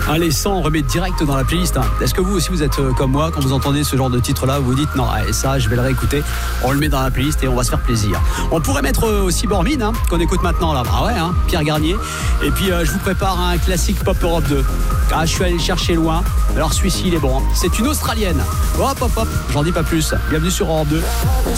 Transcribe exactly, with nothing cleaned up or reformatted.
Allez, ça, on remet direct dans la playlist. Hein. Est-ce que vous aussi, vous êtes euh, comme moi, quand vous entendez ce genre de titre-là, vous vous dites non, allez, ça, je vais le réécouter. On le met dans la playlist et on va se faire plaisir. On pourrait mettre euh, aussi Bormin, hein, qu'on écoute maintenant là. Ah ouais, hein, Pierre Garnier. Et puis, euh, je vous prépare un classique Pop Europe deux. Ah, je suis allé le chercher loin. Alors, celui-ci, il est bon. Hein. C'est une Australienne. Hop, hop, hop. J'en dis pas plus. Bienvenue sur Europe deux.